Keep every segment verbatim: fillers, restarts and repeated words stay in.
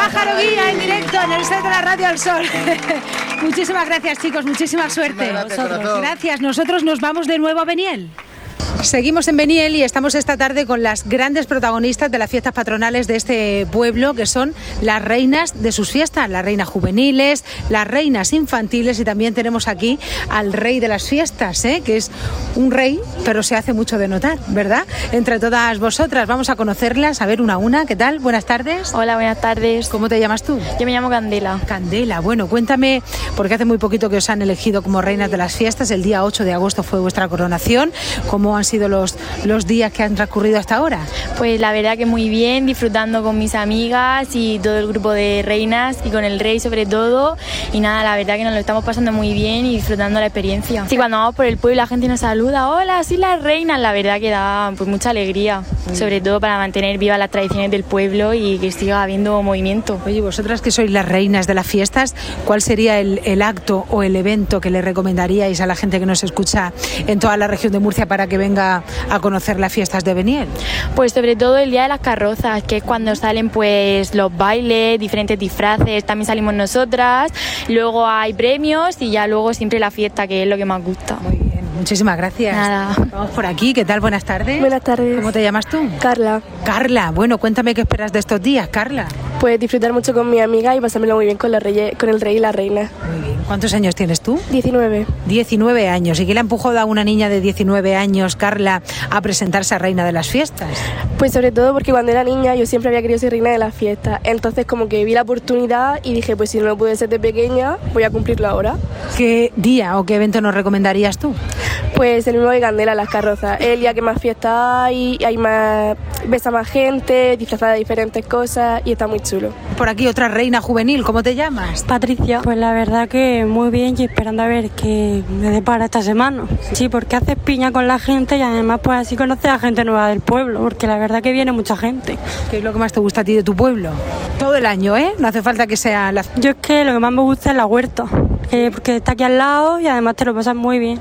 Pájaro Guía en directo en el set de la Radio al Sol. Muchísimas gracias, chicos, muchísima suerte. Gracias, gracias, nosotros nos vamos de nuevo a Beniel. Seguimos en Beniel y estamos esta tarde con las grandes protagonistas de las fiestas patronales de este pueblo, que son las reinas de sus fiestas, las reinas juveniles, las reinas infantiles, y también tenemos aquí al rey de las fiestas, ¿eh? Que es un rey, pero se hace mucho de notar, ¿verdad? Entre todas vosotras vamos a conocerlas, a ver una a una. ¿Qué tal? Buenas tardes. Hola, buenas tardes. ¿Cómo te llamas tú? Yo me llamo Candela. Candela, bueno, cuéntame, porque hace muy poquito que os han elegido como reinas de las fiestas, el día ocho de agosto fue vuestra coronación. ¿Cómo han sido los, los días que han transcurrido hasta ahora? Pues la verdad que muy bien, disfrutando con mis amigas y todo el grupo de reinas y con el rey sobre todo, y nada, la verdad que nos lo estamos pasando muy bien y disfrutando la experiencia. Sí, cuando vamos por el pueblo la gente nos saluda, hola, soy la reina, la verdad que da pues mucha alegría, sobre todo para mantener vivas las tradiciones del pueblo y que siga habiendo movimiento. Oye, vosotras que sois las reinas de las fiestas, ¿cuál sería el, el acto o el evento que le recomendaríais a la gente que nos escucha en toda la región de Murcia para que venga a conocer las fiestas de Beniel? Pues sobre todo el día de las carrozas, que es cuando salen pues los bailes, diferentes disfraces, también salimos nosotras, luego hay premios y ya luego siempre la fiesta, que es lo que más gusta. Muy bien, muchísimas gracias. Nada. Vamos por aquí, ¿qué tal? Buenas tardes. Buenas tardes. ¿Cómo te llamas tú? Carla. Carla, bueno, cuéntame qué esperas de estos días, Carla. Pues disfrutar mucho con mi amiga y pasármelo muy bien con, los reyes, con el rey y la reina. Muy bien. ¿Cuántos años tienes tú? diecinueve. diecinueve años. ¿Y qué le empujó a una niña de diecinueve años, Carla, a presentarse a reina de las fiestas? Pues sobre todo porque cuando era niña yo siempre había querido ser reina de las fiestas. Entonces como que vi la oportunidad y dije, pues si no lo pude ser de pequeña, voy a cumplirlo ahora. ¿Qué día o qué evento nos recomendarías tú? Pues el mismo de Candela, las carrozas. Es el día que más fiesta hay, hay más, ves a más gente, disfrazada de diferentes cosas y está muy chulo. Por aquí otra reina juvenil, ¿cómo te llamas? Patricia. Pues la verdad que muy bien y esperando a ver qué me depara esta semana. Sí, porque haces piña con la gente y además pues así conoces a gente nueva del pueblo, porque la verdad que viene mucha gente. ¿Qué es lo que más te gusta a ti de tu pueblo? Todo el año, ¿eh? No hace falta que sea la... Yo es que lo que más me gusta es la huerta, eh, porque está aquí al lado y además te lo pasas muy bien.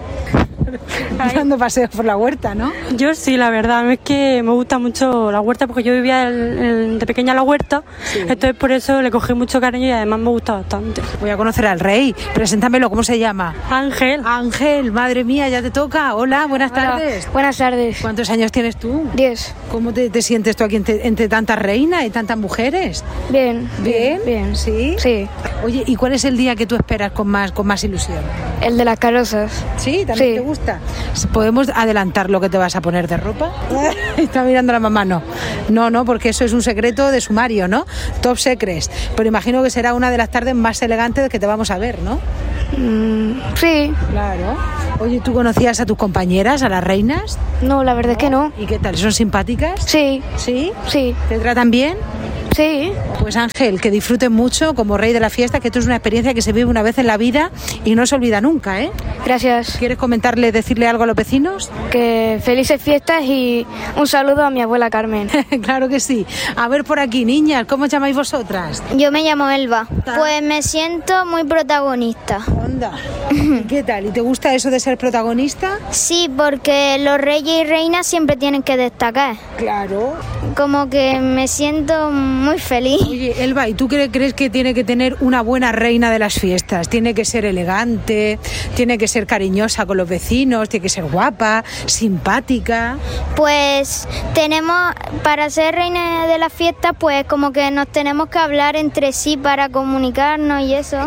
Dando paseos por la huerta, ¿no? Yo sí, la verdad, es que me gusta mucho la huerta porque yo vivía el, el, de pequeña en la huerta, sí. Entonces por eso le cogí mucho cariño y además me gusta bastante. Voy a conocer al rey, preséntamelo, ¿cómo se llama? Ángel. Ángel, madre mía, ya te toca. Hola, buenas Hola. tardes. Buenas tardes. ¿Cuántos años tienes tú? Diez. ¿Cómo te, te sientes tú aquí entre, entre tantas reinas y tantas mujeres? Bien. ¿Bien? Bien. ¿Sí? Sí. Oye, ¿y cuál es el día que tú esperas con más, con más ilusión? El de las carrozas. ¿Sí? ¿También Sí. te gusta? ¿Podemos adelantar lo que te vas a poner de ropa? Está mirando la mamá, no. No, no, porque eso es un secreto de sumario, ¿no? Top secrets. Pero imagino que será una de las tardes más elegantes que te vamos a ver, ¿no? Mm, sí. Claro. Oye, ¿tú conocías a tus compañeras, a las reinas? No, la verdad es que no. ¿Y qué tal? ¿Son simpáticas? Sí. ¿Sí? Sí. ¿Te tratan bien? Sí. Pues Ángel, que disfruten mucho como rey de la fiesta, que esto es una experiencia que se vive una vez en la vida y no se olvida nunca, ¿eh? Gracias. ¿Quieres comentarle, decirle algo a los vecinos? Que felices fiestas y un saludo a mi abuela Carmen. Claro que sí. A ver por aquí, niñas, ¿cómo os llamáis vosotras? Yo me llamo Elba. Pues me siento muy protagonista. Onda. ¿Y qué tal? ¿Y te gusta eso de ser protagonista? Sí, porque los reyes y reinas siempre tienen que destacar. Claro. Como que me siento muy feliz. Oye, Elba, ¿y tú cre- crees que tiene que tener una buena reina de las fiestas? Tiene que ser elegante, tiene que ser cariñosa con los vecinos, tiene que ser guapa, simpática. Pues tenemos, para ser reina de la fiesta, pues como que nos tenemos que hablar entre sí para comunicarnos y eso.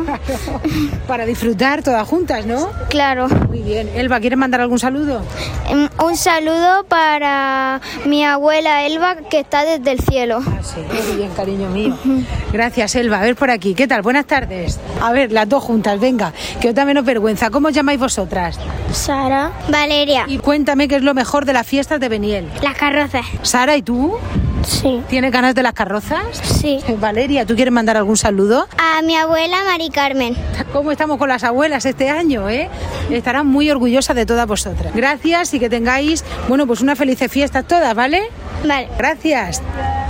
Para disfrutar todas juntas, ¿no? Claro. Muy bien. Elba, ¿quieres mandar algún saludo? Un saludo para mi abuela Elba, que está desde el cielo. Ah, sí, muy bien, cariño mío. Gracias, Elba. A ver por aquí. ¿Qué tal? Buenas tardes. A ver, las dos juntas, venga, que otra menos vergüenza. ¿Cómo os llamáis vosotras? Sara. Valeria. Y cuéntame qué es lo mejor de las fiestas de Beniel. Las carrozas. Sara, ¿y tú? Sí. ¿Tienes ganas de las carrozas? Sí. Valeria, ¿tú quieres mandar algún saludo? A mi abuela Mari Carmen. ¿Cómo estamos con las abuelas este año, eh? Estarán muy orgullosas de todas vosotras. Gracias y que tengáis, bueno, pues una feliz fiesta todas, ¿vale? Vale. Gracias.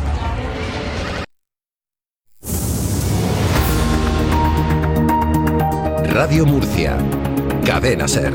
Radio Murcia, Cadena Ser.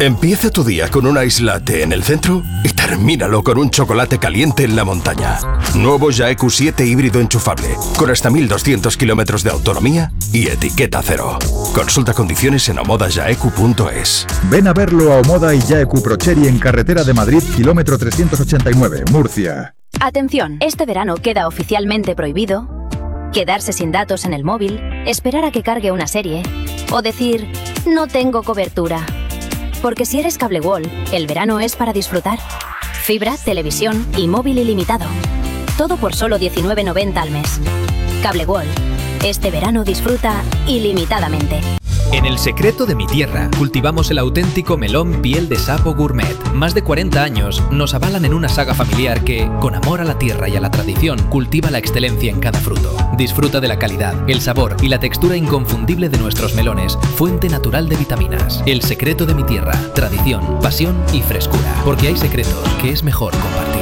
Empieza tu día con un ice latte en el centro y termínalo con un chocolate caliente en la montaña. Nuevo Jaeku siete híbrido enchufable, con hasta mil doscientos kilómetros de autonomía y etiqueta cero. Consulta condiciones en omoda jaeku punto es. Ven a verlo a Omoda y Jaeku Procheri en carretera de Madrid, kilómetro trescientos ochenta y nueve, Murcia. Atención, este verano queda oficialmente prohibido quedarse sin datos en el móvil, esperar a que cargue una serie o decir, no tengo cobertura. Porque si eres Cable World, el verano es para disfrutar. Fibra, televisión y móvil ilimitado. Todo por solo diecinueve noventa al mes. Cable World. Este verano disfruta ilimitadamente. En El Secreto de mi Tierra cultivamos el auténtico melón piel de sapo gourmet. Más de cuarenta años nos avalan en una saga familiar que, con amor a la tierra y a la tradición, cultiva la excelencia en cada fruto. Disfruta de la calidad, el sabor y la textura inconfundible de nuestros melones, fuente natural de vitaminas. El Secreto de mi Tierra, tradición, pasión y frescura. Porque hay secretos que es mejor compartir.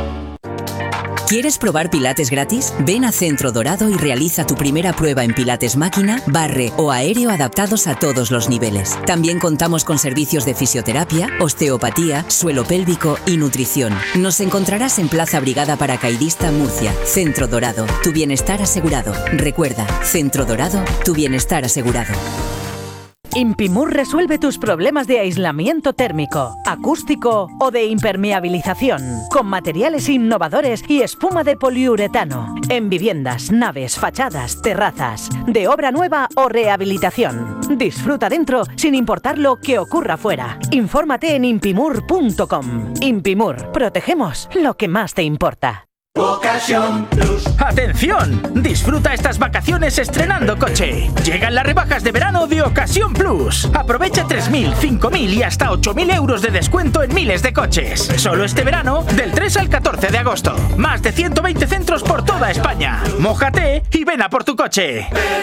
¿Quieres probar pilates gratis? Ven a Centro Dorado y realiza tu primera prueba en pilates máquina, barre o aéreo adaptados a todos los niveles. También contamos con servicios de fisioterapia, osteopatía, suelo pélvico y nutrición. Nos encontrarás en Plaza Brigada Paracaidista, Murcia. Centro Dorado, tu bienestar asegurado. Recuerda, Centro Dorado, tu bienestar asegurado. Impimur resuelve tus problemas de aislamiento térmico, acústico o de impermeabilización, con materiales innovadores y espuma de poliuretano, en viviendas, naves, fachadas, terrazas, de obra nueva o rehabilitación. Disfruta dentro sin importar lo que ocurra fuera. Infórmate en impimur punto com. Impimur, protegemos lo que más te importa. Ocasión Plus. ¡Atención! Disfruta estas vacaciones estrenando coche. Llegan las rebajas de verano de Ocasión Plus. Aprovecha tres mil, cinco mil y hasta ocho mil euros de descuento en miles de coches. Solo este verano, del tres al catorce de agosto. Más de ciento veinte centros por toda España. Mójate y ven a por tu coche.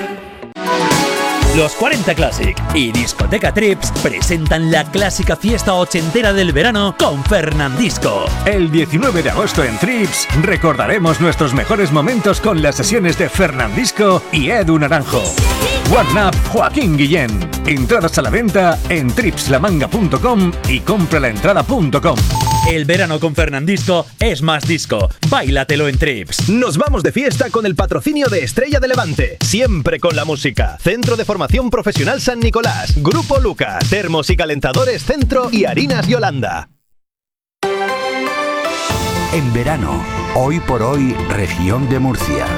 Los cuarenta Classic y Discoteca Trips presentan la clásica fiesta ochentera del verano con Fernandisco. El diecinueve de agosto en Trips recordaremos nuestros mejores momentos con las sesiones de Fernandisco y Edu Naranjo. One Up Joaquín Guillén. Entradas a la venta en trips la manga punto com y compralaentrada punto com. El verano con Fernandisco es más disco. Báilatelo en Trips. Nos vamos de fiesta con el patrocinio de Estrella de Levante. Siempre con la música. Centro de Formación Profesional San Nicolás. Grupo Luca. Termos y calentadores Centro y Harinas Yolanda. En verano, hoy por hoy, región de Murcia.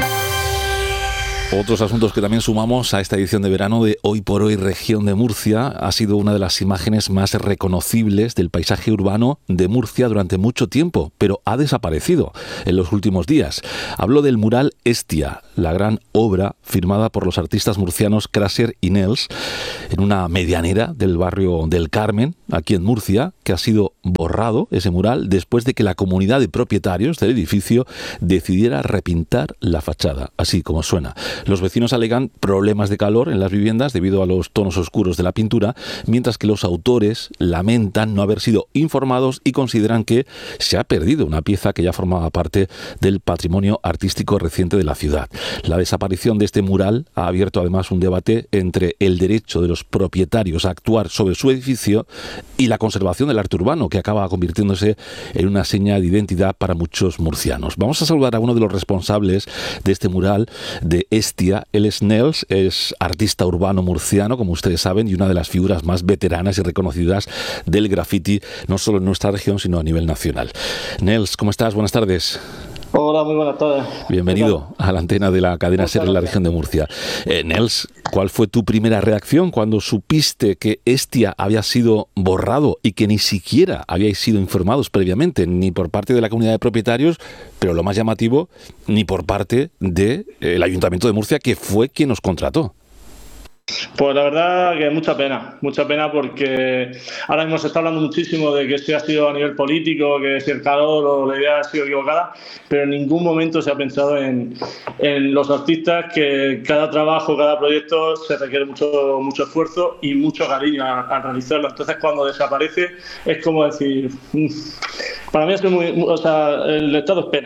Otros asuntos que también sumamos a esta edición de verano de Hoy por Hoy Región de Murcia ha sido una de las imágenes más reconocibles del paisaje urbano de Murcia durante mucho tiempo, pero ha desaparecido en los últimos días. Hablo del mural Hestia, la gran obra firmada por los artistas murcianos Krasier y Nels en una medianera del barrio del Carmen, aquí en Murcia, que ha sido borrado ese mural después de que la comunidad de propietarios del edificio decidiera repintar la fachada, así como suena. Los vecinos alegan problemas de calor en las viviendas debido a los tonos oscuros de la pintura, mientras que los autores lamentan no haber sido informados y consideran que se ha perdido una pieza que ya formaba parte del patrimonio artístico reciente de la ciudad. La desaparición de este mural ha abierto además un debate entre el derecho de los propietarios a actuar sobre su edificio y la conservación del arte urbano, que acaba convirtiéndose en una seña de identidad para muchos murcianos. Vamos a saludar a uno de los responsables de este mural de Hestia. Él es Nels, es artista urbano murciano, como ustedes saben, y una de las figuras más veteranas y reconocidas del graffiti, no solo en nuestra región, sino a nivel nacional. Nels, ¿cómo estás? Buenas tardes. Hola, muy buenas tardes. Bienvenido a la antena de la cadena SER en la región de Murcia. Eh, Nels, ¿cuál fue tu primera reacción cuando supiste que Hestia había sido borrado y que ni siquiera habíais sido informados previamente, ni por parte de la comunidad de propietarios, pero lo más llamativo, ni por parte del Ayuntamiento de Murcia, que fue quien nos contrató? Pues la verdad que mucha pena, mucha pena porque ahora mismo se está hablando muchísimo de que si ha sido a nivel político, que si el calor o la idea ha sido equivocada, pero en ningún momento se ha pensado en, en los artistas, que cada trabajo, cada proyecto se requiere mucho, mucho esfuerzo y mucho cariño al realizarlo. Entonces cuando desaparece es como decir, para mí es muy, o sea, el estado es pena.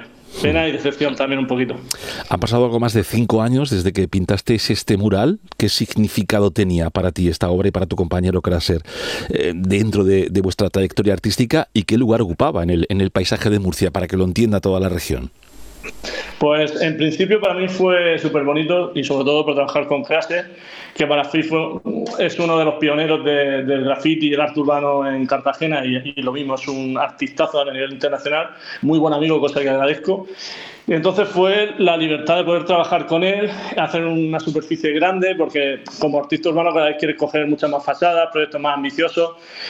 pena y decepción también un poquito. Han pasado algo más de cinco años desde que pintasteis este mural. ¿Qué significado tenía para ti esta obra y para tu compañero Krasser eh, dentro de, de vuestra trayectoria artística y qué lugar ocupaba en el, en el paisaje de Murcia, para que lo entienda toda la región? Pues en principio para mí fue súper bonito y sobre todo por trabajar con Krasser, que para mí fue, es uno de los pioneros de, del graffiti y el arte urbano en Cartagena y, y lo mismo, es un artistazo a nivel internacional, muy buen amigo, cosa que agradezco. Y entonces fue la libertad de poder trabajar con él, hacer una superficie grande, porque como artista urbano cada vez quieres coger muchas más fachadas, proyectos más ambiciosos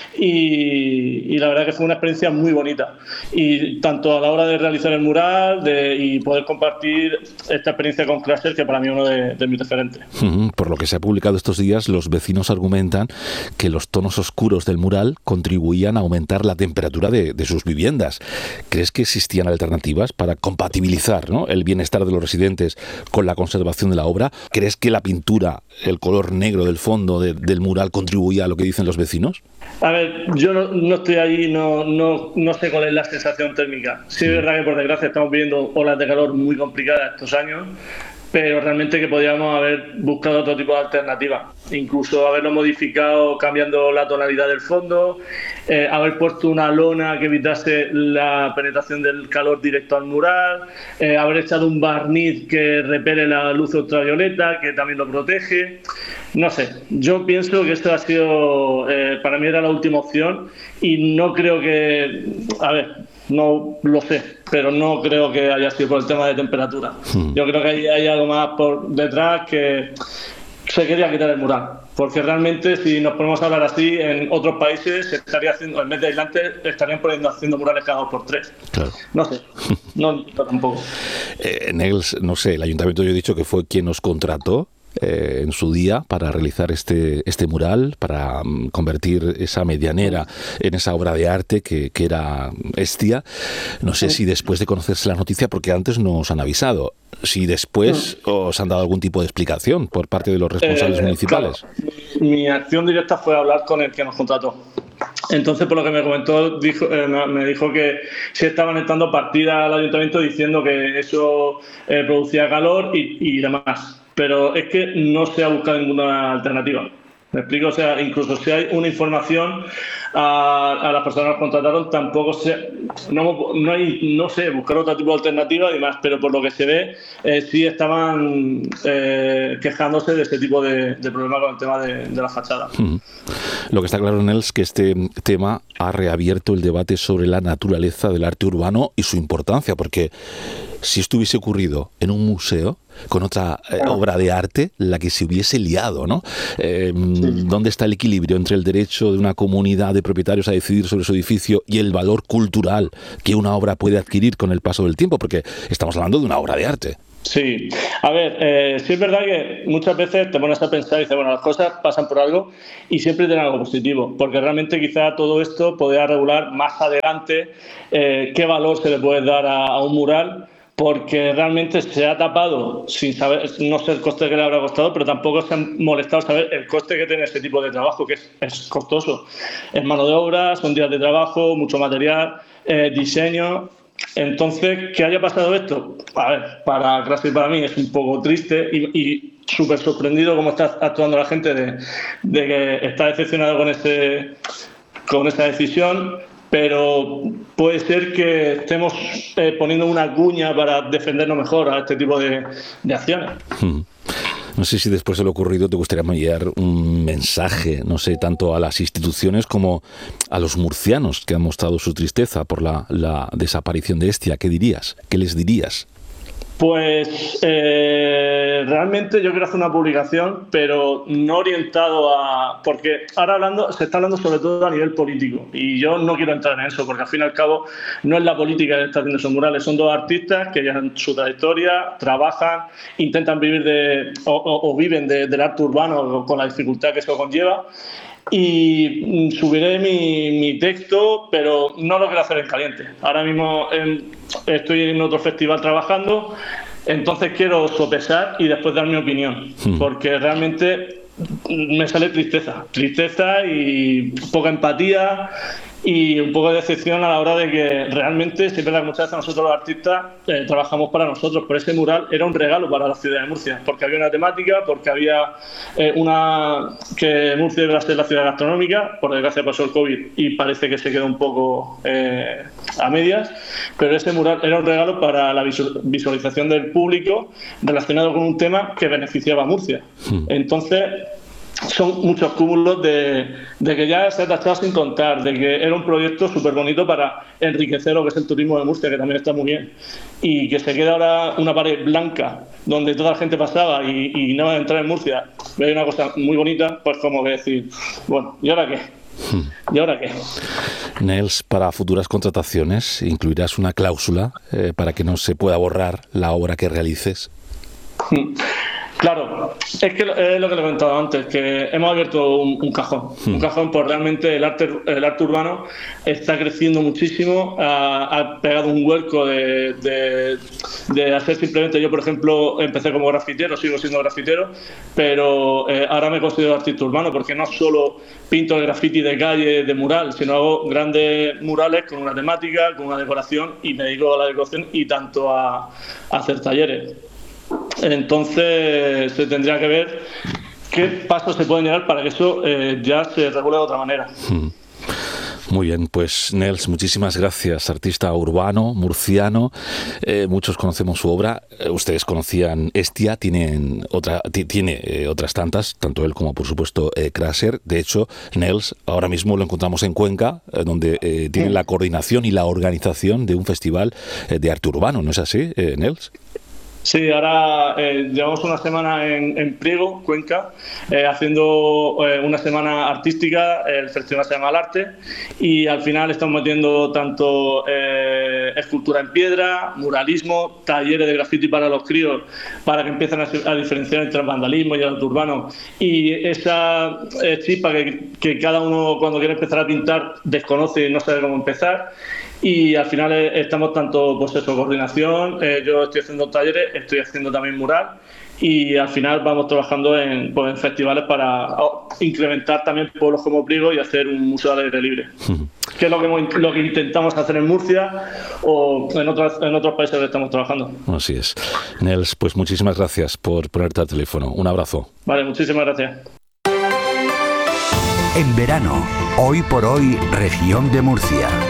y, y la verdad que fue una experiencia muy bonita. Y tanto a la hora de realizar el mural de, y poder compartir esta experiencia con Krasser, que para mí es uno de, de mis referentes. Por lo que se ha publicado estos días, los vecinos argumentan que los tonos oscuros del mural contribuían a aumentar la temperatura de, de sus viviendas. ¿Crees que existían alternativas para compatibilizar, ¿no?, el bienestar de los residentes con la conservación de la obra? ¿Crees que la pintura, el color negro del fondo de, del mural contribuía a lo que dicen los vecinos? A ver, yo no, no estoy ahí, no, no, no sé cuál es la sensación térmica. Sí es verdad que por desgracia estamos viviendo olas de calor muy complicadas estos años, pero realmente que podríamos haber buscado otro tipo de alternativas, incluso haberlo modificado cambiando la tonalidad del fondo, eh, haber puesto una lona que evitase la penetración del calor directo al mural, eh, haber echado un barniz que repele la luz ultravioleta, que también lo protege. No sé, yo pienso que esto ha sido, eh, para mí era la última opción y no creo que, a ver, no lo sé, pero no creo que haya sido por el tema de temperatura. Hmm. Yo creo que hay, hay algo más por detrás, que se quería quitar el mural, porque realmente si nos ponemos a hablar así, en otros países se estaría haciendo, en vez de aislantes estarían poniendo haciendo murales cada dos por tres. Claro. No sé, no, no tampoco. Eh, Nels, no sé, el ayuntamiento, yo he dicho que fue quien nos contrató Eh, en su día para realizar este, este mural, para um, convertir esa medianera en esa obra de arte que, que era Hestia. No sé si después de conocerse la noticia, porque antes no os han avisado, si después os han dado algún tipo de explicación por parte de los responsables eh, municipales. Claro. Mi acción directa fue hablar con el que nos contrató. Entonces, por lo que me comentó, dijo, eh, me dijo que se estaban estando partidas al ayuntamiento diciendo que eso eh, producía calor y, y demás. Pero es que no se ha buscado ninguna alternativa. ¿Me explico? O sea, incluso si hay una información a, a las personas que contrataron, tampoco se... No, no hay, no sé, buscar otro tipo de alternativa y demás, pero por lo que se ve, eh, sí estaban eh, quejándose de este tipo de, de problemas con el tema de, de la fachada. Mm. Lo que está claro, Nels, es que este tema ha reabierto el debate sobre la naturaleza del arte urbano y su importancia, porque si esto hubiese ocurrido en un museo, con otra eh, obra de arte, la que se hubiese liado, ¿no? Eh, sí. ¿Dónde está el equilibrio entre el derecho de una comunidad de propietarios a decidir sobre su edificio y el valor cultural que una obra puede adquirir con el paso del tiempo? Porque estamos hablando de una obra de arte. Sí, a ver, eh, sí es verdad que muchas veces te pones a pensar y dices, bueno, las cosas pasan por algo y siempre tienen algo positivo, porque realmente quizá todo esto podría regular más adelante eh, qué valor se le puede dar a, a un mural, porque realmente se ha tapado sin saber, no sé el coste que le habrá costado, pero tampoco se han molestado saber el coste que tiene ese tipo de trabajo, que es, es costoso. Es mano de obra, son días de trabajo, mucho material, eh, diseño. Entonces, ¿qué haya pasado esto? A ver, para Krasser y para mí es un poco triste y, y súper sorprendido cómo está actuando la gente de, de que está decepcionado con, ese, con esa decisión. Pero puede ser que estemos eh, poniendo una cuña para defendernos mejor a este tipo de, de acciones. Hmm. No sé si después de lo ocurrido te gustaría enviar un mensaje, no sé, tanto a las instituciones como a los murcianos que han mostrado su tristeza por la, la desaparición de Hestia. ¿Qué dirías? ¿Qué les dirías? Pues eh, realmente yo quiero hacer una publicación, pero no orientado a... Porque ahora hablando se está hablando sobre todo a nivel político y yo no quiero entrar en eso porque al fin y al cabo no es la política que está haciendo esos murales, son dos artistas que llevan su trayectoria, trabajan, intentan vivir de o, o, o viven de, del arte urbano con la dificultad que eso conlleva. Y subiré mi, mi texto, pero no lo quiero hacer en caliente. Ahora mismo en, estoy en otro festival trabajando, entonces quiero sopesar y después dar mi opinión, hmm. porque realmente me sale tristeza, tristeza y poca empatía y un poco de decepción a la hora de que realmente, siempre muchas veces nosotros los artistas eh, trabajamos para nosotros, pero ese mural era un regalo para la ciudad de Murcia, porque había una temática, porque había eh, una que Murcia iba a ser la ciudad gastronómica, por desgracia pasó el COVID y parece que se quedó un poco eh, a medias, pero ese mural era un regalo para la visualización del público relacionado con un tema que beneficiaba a Murcia. Hmm. Entonces, son muchos cúmulos de, de que ya se ha tachado sin contar, de que era un proyecto súper bonito para enriquecer lo que es el turismo de Murcia, que también está muy bien, y que se queda ahora una pared blanca donde toda la gente pasaba y, y no va a entrar en Murcia, ve una cosa muy bonita, pues como que decir, bueno, ¿y ahora qué? ¿Y ahora qué? Nels, para futuras contrataciones, ¿incluirás una cláusula eh, para que no se pueda borrar la obra que realices? Claro, es que es lo que le he comentado antes, que hemos abierto un, un cajón, hmm. un cajón, pues realmente el arte, el arte urbano está creciendo muchísimo, ha, ha pegado un vuelco de, de, de hacer simplemente, yo por ejemplo empecé como grafitero, sigo siendo grafitero, pero eh, ahora me considero artista urbano porque no solo pinto el graffiti de calle, de mural, sino hago grandes murales con una temática, con una decoración y me dedico a la decoración y tanto a, a hacer talleres. Entonces se tendría que ver qué pasos se pueden llevar para que eso eh, ya se regule de otra manera. Muy bien, pues Nels, muchísimas gracias, artista urbano, murciano, eh, muchos conocemos su obra, eh, ustedes conocían Hestia, tienen otra, t- tiene eh, otras tantas, tanto él como por supuesto eh, Krasser. De hecho, Nels ahora mismo lo encontramos en Cuenca, eh, donde eh, tiene la coordinación y la organización de un festival eh, de arte urbano, ¿no es así, eh, Nels? Sí, ahora eh, llevamos una semana en, en Priego, Cuenca, eh, haciendo eh, una semana artística, el festival se llama El Arte, y al final estamos metiendo tanto eh, escultura en piedra, muralismo, talleres de graffiti para los críos, para que empiecen a, a diferenciar entre el vandalismo y el arte urbano, y esa eh, chispa que, que cada uno cuando quiere empezar a pintar desconoce y no sabe cómo empezar. Y al final estamos tanto, pues eso, coordinación, eh, yo estoy haciendo talleres, estoy haciendo también mural y al final vamos trabajando en, pues, en festivales para oh, incrementar también pueblos como Priego y hacer un museo al aire libre, uh-huh. que es lo que, lo que intentamos hacer en Murcia o en otros, en otros países que estamos trabajando. Así es. Nels, pues muchísimas gracias por ponerte al teléfono. Un abrazo. Vale, muchísimas gracias. En verano, hoy por hoy, región de Murcia.